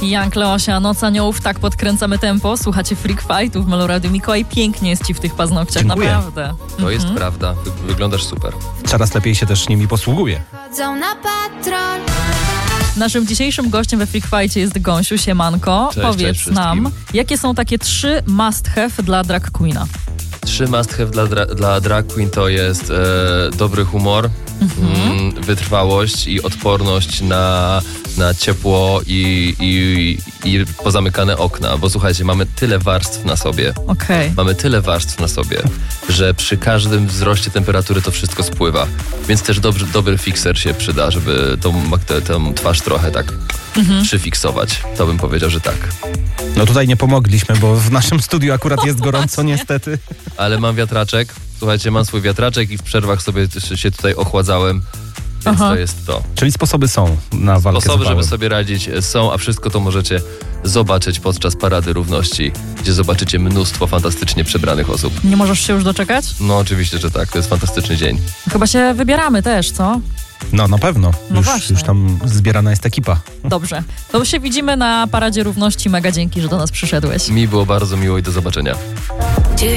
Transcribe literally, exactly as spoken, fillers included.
Young Leosia, Noc Aniołów, tak podkręcamy tempo. Słuchacie Freak Fightu w Meloradiu. Mikołaj, pięknie jest ci w tych paznokciach, Dziękuję. naprawdę. To Mhm. jest prawda. Wy- wyglądasz super. Coraz lepiej się też nimi posługuje. Chodzą na patrol. Naszym dzisiejszym gościem we Freak Fightie jest Gąsiu, siemanko. Cześć, Powiedz cześć nam, wszystkim. jakie są takie trzy must have dla drag queena? Trzy must have dla, dra- dla drag queen to jest e, dobry humor, mm, wytrwałość i odporność na, na ciepło i, i, i pozamykane okna. Bo słuchajcie, mamy tyle warstw na sobie. Okej. Mamy tyle warstw na sobie, że przy każdym wzroście temperatury to wszystko spływa. Więc też dobry, dobry fixer się przyda, żeby tą, tę- tę twarz trochę tak przyfiksować. To bym powiedział, że tak. No tutaj nie pomogliśmy, bo w naszym studiu akurat jest gorąco niestety. Ale mam wiatraczek. Słuchajcie, mam swój wiatraczek i w przerwach sobie też się tutaj ochładzałem. Więc Aha. to jest to. Czyli sposoby są na walkę Sposoby, z żeby upałem. sobie radzić są, a wszystko to możecie zobaczyć podczas Parady Równości, gdzie zobaczycie mnóstwo fantastycznie przebranych osób. Nie możesz się już doczekać? No oczywiście, że tak. To jest fantastyczny dzień. Chyba się wybieramy też, co? No na pewno. No już, właśnie. już tam zbierana jest ekipa. Dobrze. To się widzimy na Paradzie Równości. Mega dzięki, że do nas przyszedłeś. Mi było bardzo miło i do zobaczenia.